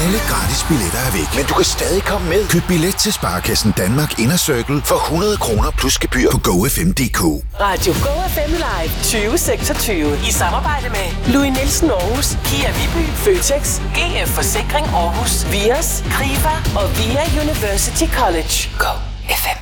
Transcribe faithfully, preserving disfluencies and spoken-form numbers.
Alle gratis billetter er væk, men du kan stadig komme med. Køb billet til Sparekassen Danmark Inner Circle for hundrede kroner plus gebyr på go f m punktum d k. Radio Go F M Live tyve seksogtyve i samarbejde med Louis Nielsen Aarhus, Kia Viby, Føtex, G F Forsikring Aarhus, Vios, Krifa og Via University College. Go F M.